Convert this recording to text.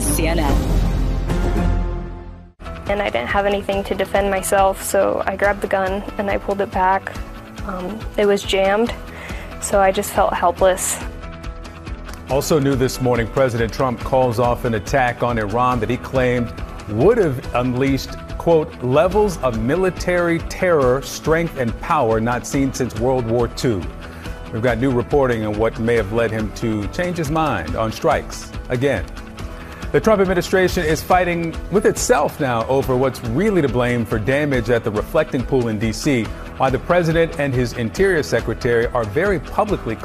CNN. And I didn't have anything to defend myself, so I grabbed the gun and I pulled it back. It was jammed, so I just felt helpless. Also new this morning, President Trump calls off an attack on Iran that he claimed would have unleashed, quote, levels of military terror, strength, and power not seen since World War II. We've got new reporting on what may have led him to change his mind on strikes again. The Trump administration is fighting with itself now over what's really to blame for damage at the reflecting pool in D.C., while the president and his interior secretary are very publicly